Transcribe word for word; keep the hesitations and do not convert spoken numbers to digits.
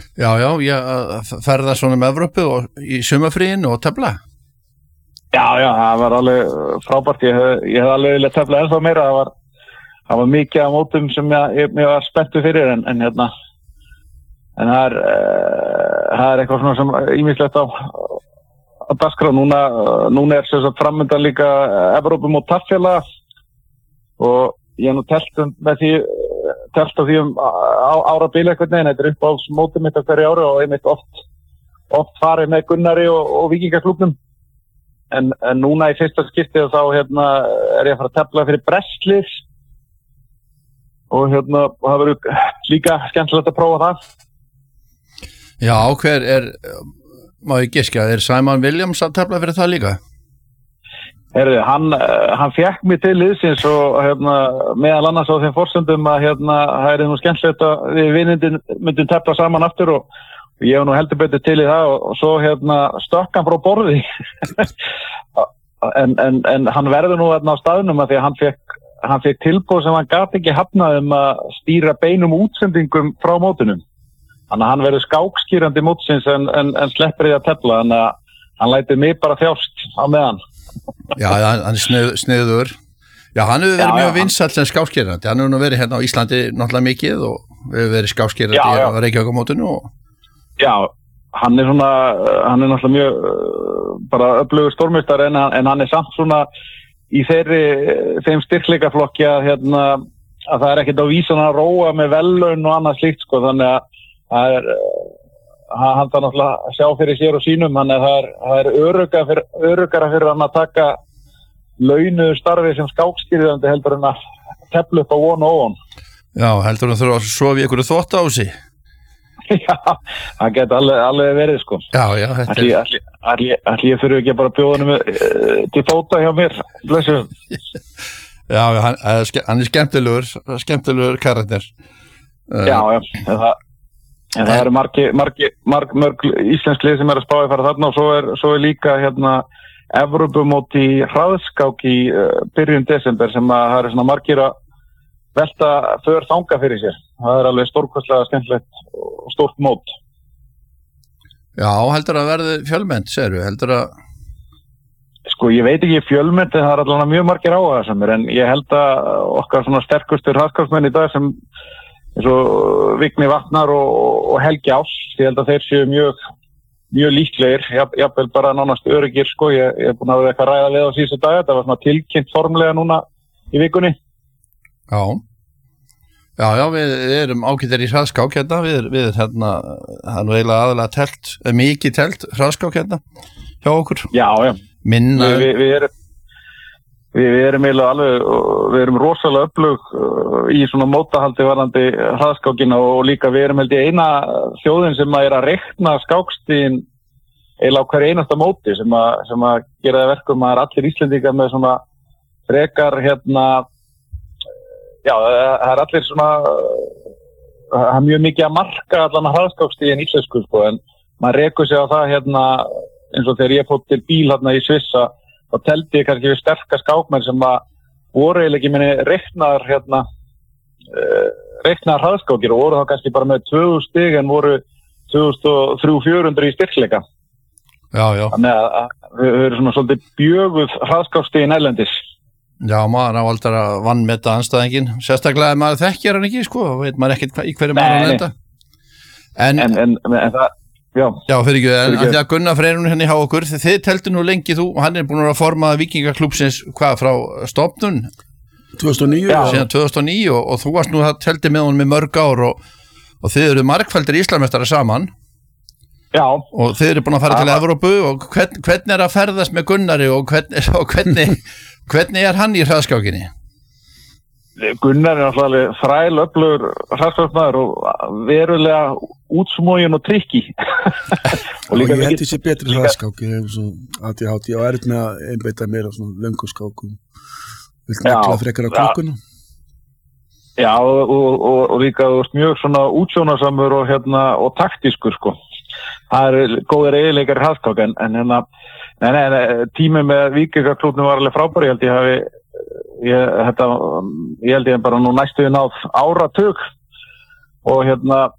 Já, já, ég ferða svona um Evrópu og í sumarfríinu og tefla. Já, já, það var alveg frábært. Ég hef, ég hef alveg viljað tefla ennþá meira. Það var, það var mikið af mótum sem ég, ég, ég var spenntur fyrir, en, en hérna, en það er, uh, það er eitthvað svona sem ýmislegt á, á dagskrá. Núna, núna er sem sagt framundan líka Evrópumót taffélaga og ég hef nú telt með því, telt á því um á, árabil eitthvað neginn. Þetta er upp á mótum mitt á hverju ári og einmitt oft, oft farið með Gunnari og, og Víkingaklúbbnum. En, en núna í fyrsta skiptið þá hérna, er ég að fara að tefla fyrir Brestlið og hérna, það verður líka skemmtilegt að prófa það. Já, hver er, má ég giska, er Simon Williams að tefla fyrir það líka? Herðu, hann, hann fekk mig til liðsins og hérna, meðal annars á þeim forsendum að hérna, það er nú skemmtilegt að við vinindin myndum tefla saman aftur og ég hef nú heldur betur til í það og, og svo hérna stökk hann frá borði en, en, en hann verður nú hérna á staðnum að því að hann fekk, hann fekk tilboð sem hann gat ekki hafnað um að stýra beinum útsendingum frá mótunum. Þannig að hann verður skákskýrandi mótsins en, en, en sleppir í að tefla, þannig að hann lætur mig bara þjást á meðan. Já, hann er snið, sniður. Já, hann hefur verið já, mjög vinsæll sem skákskýrandi. Hann hefur nú verið hérna á Íslandi náttúrulega mikið og hefur verið skákskýrandi á Reykjavíkurmótinu og Já, hann er svona, hann er náttúrulega mjög bara öflugur stórmeistari en, en hann er samt svona í þeirri, þeim styrkleikaflokki að, hérna, að það er ekkert á vísan að róa með vellaun og annað slíkt sko, þannig að það er, hann þarf náttúrulega að sjá fyrir sér og sínum, þannig að það er, það er öruggara fyrir, öruggara fyrir hann að taka launuðu starfi sem skákskýrandi heldur en að tefla upp á one og one. Já, heldur hann þurfa að sofa í einhverju þvottahúsi? Já, það geti alveg, alveg verið sko. Já, já, þetta er... Ætli, ætli, ætli ég fyrir ekki bara að bjóða hann uh, til fóta hjá mér, blessu. Já, hann, hann er skemmtilegur, skemmtilegur karakter. Uh, já, já, en það, en það eru margi, margi, marg, mörg íslensk lið sem er að spáði fara þarna og svo er, svo er líka hérna Evrópumót í hraðskák í uh, byrjun desember sem að það eru svona margir að velta för þanga fyrir sér. Það er alveg stórkostlega skemmtilegt og stórt mót. Já, heldur að verði fjölmennt, segirðu, heldur að... Sko, ég veit ekki fjölmennt, en það er allavega mjög margir áhugasamir, en ég held að okkar svona sterkustur hraðskáksmenn í dag sem eins og Vigni Vatnar og, og Helgi Ás, ég held að þeir séu mjög, mjög líklegir, jafnvel bara nánast öryggir, sko, ég, ég er búin að vera eitthvað ræða við á síðustu dag, þetta var svona tilkynnt formlega núna í vikunni. Já, já, já, við, við erum ágættir í hraðskák hérna, við, við hérna, það er nú eiginlega aðalega telt, mikið telt hraðskák hérna hjá okkur. Já, já, Minna... við, við, við erum, við, við erum eiginlega alveg, við erum rosalega öflug í svona mótahaldi varðandi hraðskákina og líka við erum held í eina þjóðin sem að er að reikna skákstíðin eiginlega á hverju einasta móti sem að, sem að gera það verkum að er allir Íslendingar með svona frekar hérna Já, það er allir svona, það er mjög mikið að marka allan að hraðskákstíðin íslensku, sko, en maður rekur sig á það hérna, eins og þegar ég fótt til bíl hérna í Svissa, þá teldi ég kannski við sterka skákmenn sem að voru eiginlega ekki minni reiknar hérna, uh, reiknar hraðskákir og voru þá kannski bara með tvö þúsund stig en voru tvö þúsund þrjú til fjögur hundruð í styrkleika. Já, já. Þannig að við, við erum svona svolítið bjöguð hraðskákstíðin erlendis. Já, maður á aldrei að vannmeta anstæðingin, sérstaklega ef maður þekkir hann ekki, sko, veit maður ekkert í hverju maður að lenda. En, en, en, en það, já. Já, fyrir ekki, en því að Gunnar Freyrún henni hjá okkur, þið teltu nú lengi þú, hann er búin að forma Víkingaklúbbsins, hvað, frá stofnun? tvö þúsund og níu. Já. Síðan tvö þúsund og níu og, og þú varst nú það telti með honum í mörg ár og, og þið eru margfaldir Íslandsmeistarar saman. Já. Og þið eru búin að fara til Evrópu og hvern, hvernig er að ferðast með Gunnari og hvernig, og hvernig Hvernig er hann í hraðskákinni? Gunnar er náttúrulega þræl öflugur hraðskákmaður og verulega útsmógin og trikki. og ég held þessi betri hraðskák, ég hef svo A D H D og erfitt með að einbeita meira svona löngu skákum. Vilt nekla frekar á klukkuna? Já, og, og, og, og líka þú veist mjög svona útsjónarsamur og, hérna, og taktískur, sko. Það er góðir eiginleikar í hraðskák, en, en hérna Nei, nei, nei, tími með Víkingaklúbbnum var alveg frábær, ég held ég hafi, ég, þetta, ég held ég bara nú næstu við náð áratug og hérna,